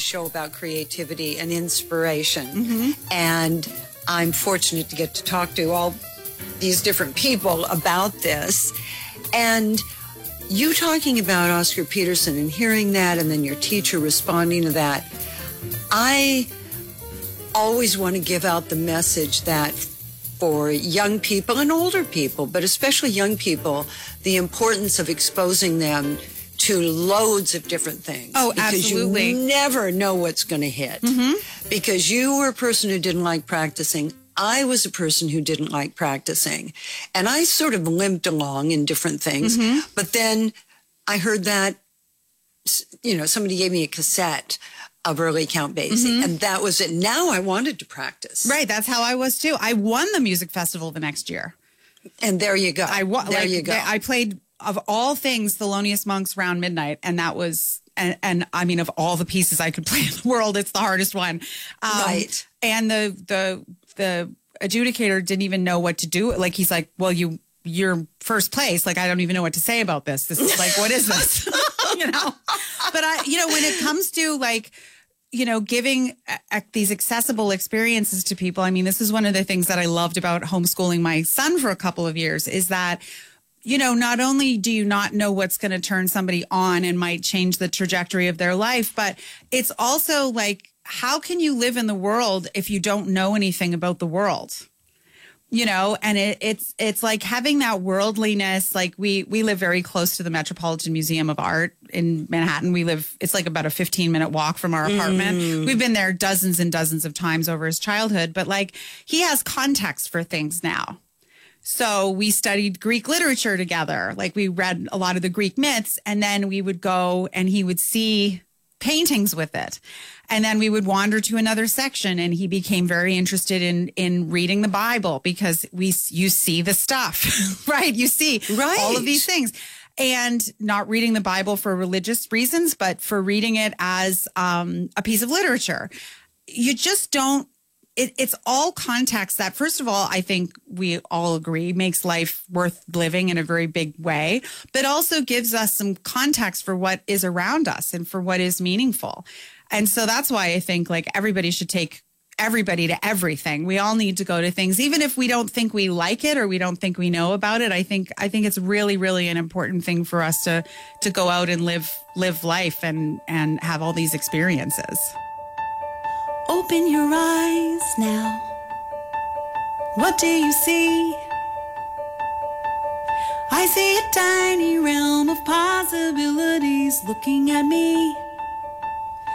show about creativity and inspiration. And I'm fortunate to get to talk to all these different people about this. And you talking about Oscar Peterson and hearing that, and then your teacher responding to that, I always want to give out the message that for young people and older people, but especially young people, the importance of exposing them to loads of different things. Oh, because absolutely. You never know what's going to hit. Because you were a person who didn't like practicing. I was a person who didn't like practicing. And I sort of limped along in different things. But then I heard that, you know, somebody gave me a cassette of Early Count Basie, and that was it. Now I wanted to practice. Right, that's how I was too. I won the music festival the next year. And there you go. There you go. I played, of all things, Thelonious Monk's Round Midnight, and that was, and I mean, of all the pieces I could play in the world, it's the hardest one. Right. And the adjudicator didn't even know what to do. Like, he's like, well, you're first place. Like, I don't even know what to say about this. This is like, what is this? You know? But when it comes to like, you know, giving these accessible experiences to people, I mean, this is one of the things that I loved about homeschooling my son for a couple of years, is that, you know, not only do you not know what's going to turn somebody on and might change the trajectory of their life, but it's also like, how can you live in the world if you don't know anything about the world? You know, and it's like having that worldliness. Like we live very close to the Metropolitan Museum of Art in Manhattan. It's like about a 15-minute walk from our apartment. We've been there dozens and dozens of times over his childhood, but like he has context for things now. So we studied Greek literature together. Like we read a lot of the Greek myths, and then we would go and he would see paintings with it. And then we would wander to another section, and he became very interested in reading the Bible, because you see the stuff, right? You see all of these things, and not reading the Bible for religious reasons, but for reading it as a piece of literature. You just don't, it's all context that, first of all, I think we all agree makes life worth living in a very big way, but also gives us some context for what is around us and for what is meaningful. And so that's why I think like everybody should take everybody to everything. We all need to go to things, even if we don't think we like it or we don't think we know about it. I think it's really, really an important thing for us to go out and live life and have all these experiences. Open your eyes now. What do you see? I see a tiny realm of possibilities looking at me.